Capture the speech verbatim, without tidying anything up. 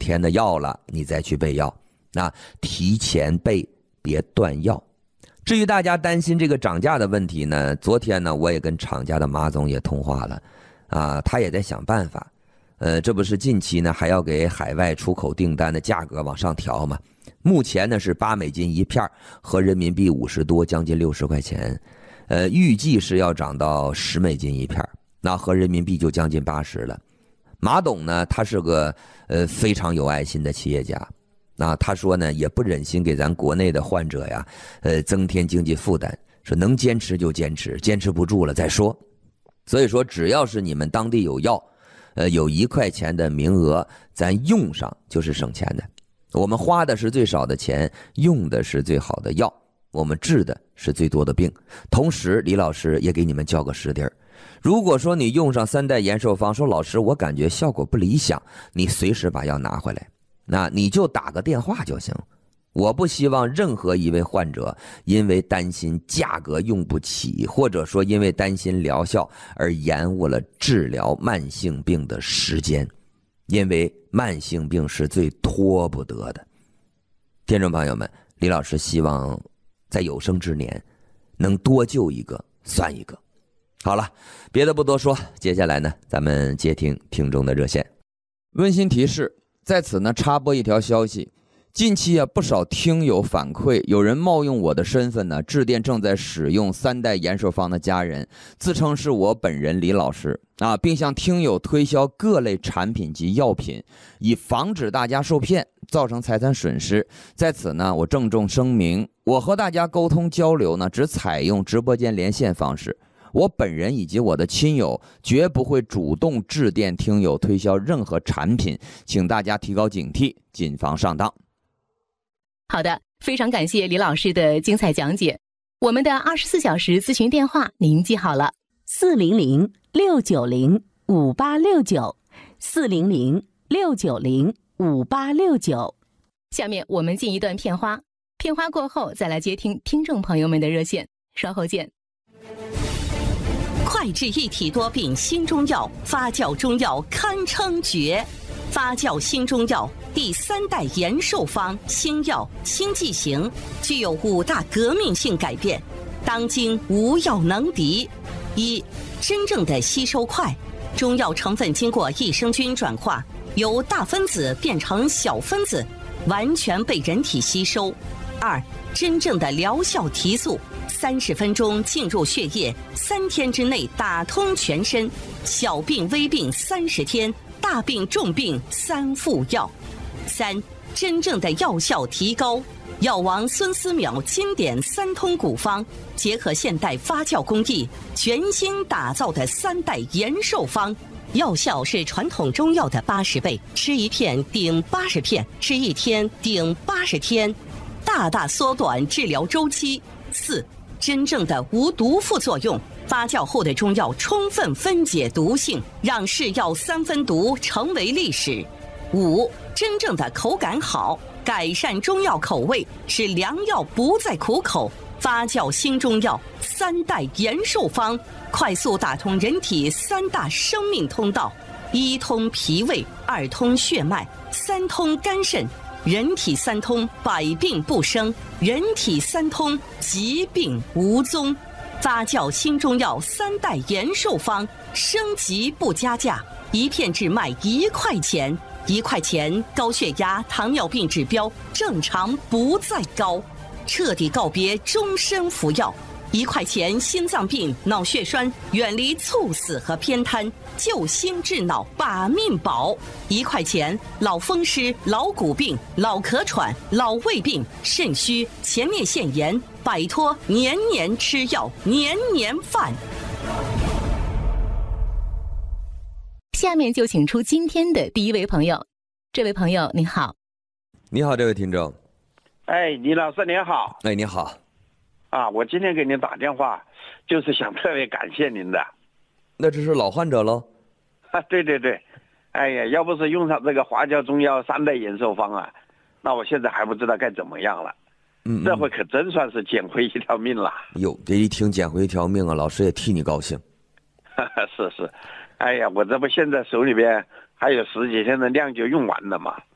天的药了，你再去备药。那提前备，别断药。至于大家担心这个涨价的问题呢，昨天呢我也跟厂家的马总也通话了，啊，他也在想办法。呃，这不是近期呢还要给海外出口订单的价格往上调吗？目前呢是八美金一片，合人民币五十多，将近六十块钱。呃，预计是要涨到十美金一片，那合人民币就将近八十了。马董呢，他是个呃非常有爱心的企业家。那他说呢，也不忍心给咱国内的患者呀，呃，增添经济负担，说能坚持就坚持，坚持不住了再说。所以说，只要是你们当地有药，呃，有一块钱的名额，咱用上就是省钱的。我们花的是最少的钱，用的是最好的药，我们治的是最多的病。同时，李老师也给你们交个实底儿。如果说你用上三代延寿方，说老师我感觉效果不理想，你随时把药拿回来。那你就打个电话就行。我不希望任何一位患者因为担心价格用不起，或者说因为担心疗效而延误了治疗慢性病的时间，因为慢性病是最拖不得的。听众朋友们，李老师希望在有生之年能多救一个算一个。好了，别的不多说，接下来呢咱们接听听众的热线。 温馨提示，在此呢插播一条消息，近期啊不少听友反馈，有人冒用我的身份呢致电正在使用三代延寿方的家人，自称是我本人李老师啊，并向听友推销各类产品及药品，以防止大家受骗，造成财产损失。在此呢，我郑重声明，我和大家沟通交流呢只采用直播间连线方式。我本人以及我的亲友绝不会主动致电听友推销任何产品，请大家提高警惕，谨防上当。 好的，非常感谢李老师的精彩讲解。我们的二十四小时咨询电话您记好了： 四零零六九零五八六九，四零零六九零五八六九。 下面我们进一段片花，片花过后再来接听听众朋友们的热线，稍后见。 快治一体多病新中药，发酵中药堪称绝。发酵新中药第三代延寿方新药新剂型，具有五大革命性改变，当今无药能敌。一、真正的吸收快，中药成分经过益生菌转化，由大分子变成小分子，完全被人体吸收。二、真正的疗效提速，三十分钟进入血液，三天之内打通全身，小病微病三十天，大病重病三副药。三、真正的药效提高，药王孙思邈经典三通古方，结合现代发酵工艺，全新打造的三代延寿方，药效是传统中药的八十倍，吃一片顶八十片，吃一天顶八十天，大大缩短治疗周期。四、真正的无毒副作用，发酵后的中药充分分解毒性，让是药三分毒成为历史。五、真正的口感好，改善中药口味，使良药不再苦口。发酵新中药三代延寿方，快速打通人体三大生命通道：一通脾胃，二通血脉，三通肝肾。人体三通，百病不生；人体三通，疾病无踪。发酵新中药三代延寿方，升级不加价，一片只卖一块钱。一块钱，高血压、糖尿病指标正常不再高，彻底告别终身服药。一块钱，心脏病、脑血栓远离猝死和偏瘫，救心治脑把命保。一块钱，老风湿、老骨病、老咳喘、老胃病、肾虚、前列腺炎，摆脱年年吃药、年年犯。 下面就请出今天的第一位朋友。这位朋友您好。 你好，这位听众。 哎，李老师您好。 哎，你好。 啊，我今天给您打电话，就是想特别感谢您的。 那这是老患者喽？ 啊，对对对。哎呀，要不是用上这个华侨中药三代延寿方啊，那我现在还不知道该怎么样了。嗯, 嗯，这回可真算是捡回一条命了。 哟，这一听捡回一条命啊，老师也替你高兴。 是是。哎呀，我这不现在手里边还有十几天的量就用完了嘛。